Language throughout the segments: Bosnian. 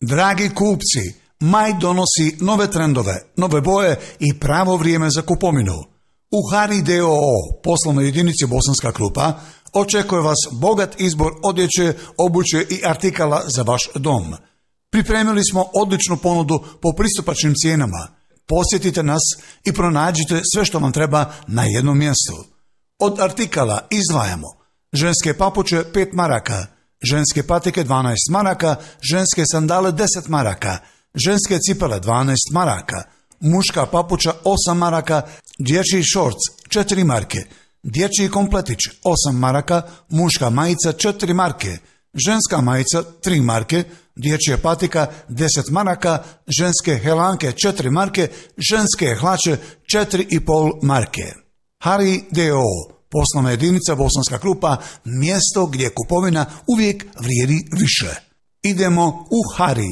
Dragi kupci, maj donosi nove trendove, nove boje i pravo vrijeme za kupovinu. U Hari DOO, poslovnoj jedinici Bosanska Krupa, očekuje vas bogat izbor odjeće, obuće i artikala za vaš dom. Pripremili smo odličnu ponudu po pristupačnim cijenama. Posjetite nas i pronađite sve što vam treba na jednom mjestu. Od artikala izdvajamo ženske papuče 5 maraka, ženske patike 12 maraka, ženske sandale 10 maraka, ženske cipele 12 maraka, muška papuča 8 maraka, dječji šorc 4 marke, dječji kompletić 8 maraka, muška majica 4 marke, ženska majica 3 marke, dječja patika 10 maraka, ženske helanke 4 marke, ženske hlače 4,5 marke. Hari DOO, poslovna jedinica Bosanska Krupa, mjesto gdje kupovina uvijek vrijedi više. Idemo u Hari.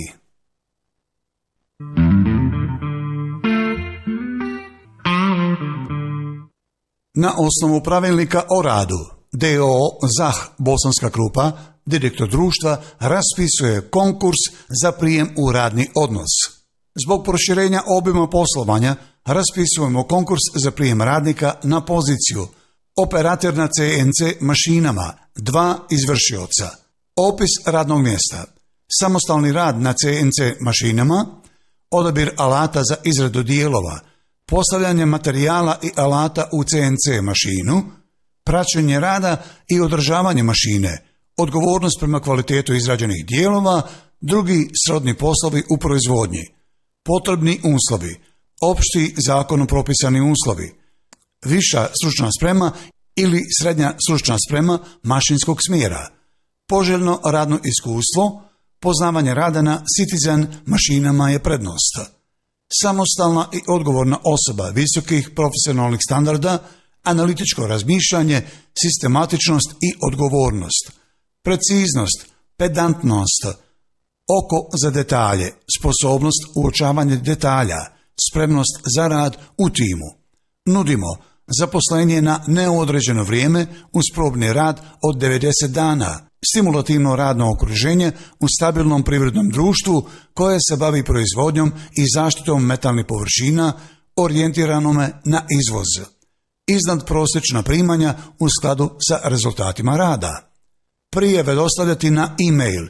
Na osnovu pravilnika o radu, DOO ZAH Bosanska Krupa, direktor društva, raspisuje konkurs za prijem u radni odnos. Zbog proširenja obima poslovanja, raspisujemo konkurs za prijem radnika na poziciju operator na CNC mašinama, 2 izvršioca. Opis radnog mjesta: samostalni rad na CNC mašinama, odabir alata za izradu dijelova, postavljanje materijala i alata u CNC mašinu, praćenje rada i održavanje mašine, odgovornost prema kvalitetu izrađenih dijelova, drugi srodni poslovi u proizvodnji, potrebni uslovi, opšti zakonom propisani uslovi, viša stručna sprema ili srednja stručna sprema mašinskog smjera, poželjno radno iskustvo, poznavanje rada na Citizen mašinama je prednost. Samostalna i odgovorna osoba visokih profesionalnih standarda, analitičko razmišljanje, sistematičnost i odgovornost, preciznost, pedantnost, oko za detalje, sposobnost uočavanja detalja, spremnost za rad u timu. Nudimo zaposlenje na neodređeno vrijeme uz probni rad od 90 dana, stimulativno radno okruženje u stabilnom privrednom društvu koje se bavi proizvodnjom i zaštitom metalnih površina orijentiranome na izvoz. Iznad prosječna primanja u skladu sa rezultatima rada. Prijave dostavljati na e-mail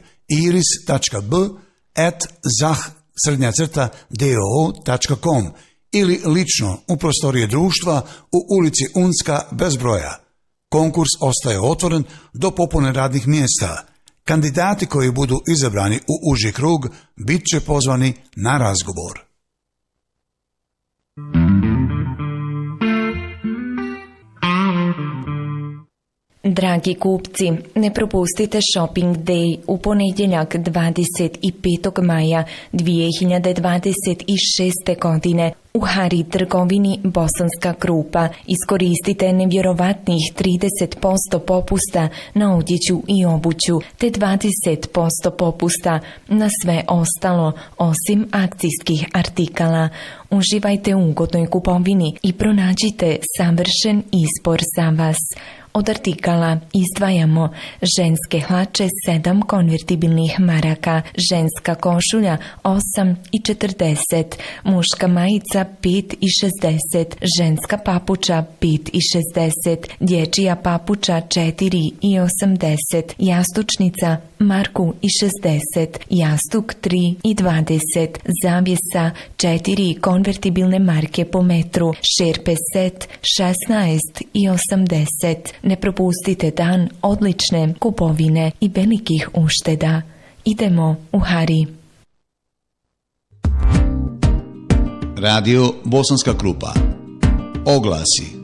iris.b@zah-doo.com ili lično u prostorije društva u ulici Unska bez broja. Konkurs ostaje otvoren do popune radnih mjesta. Kandidati koji budu izabrani u uži krug bit će pozvani na razgovor. Dragi kupci, ne propustite Shopping Day u ponedjeljak 25. maja 2026. godine u Hari trgovini Bosanska Krupa. Iskoristite nevjerovatnih 30% popusta na odjeću i obuću, te 20% popusta na sve ostalo osim akcijskih artikala. Uživajte u ugodnoj kupovini i pronađite savršen izbor za vas. Od artikala izdvajamo ženske hlače 7 konvertibilnih maraka, ženska košulja 8,40, muška majica 5,60, ženska papuča 5,60, dječja papuča 4,80, jastučnica marku i 60, jastuk 3,20, zavjesa 4 konvertibilne marke po metru, šerpe set 16,80. Ne propustite dan odlične kupovine i velikih ušteda. Idemo u Hari. Radio Bosanska Krupa. Oglasi.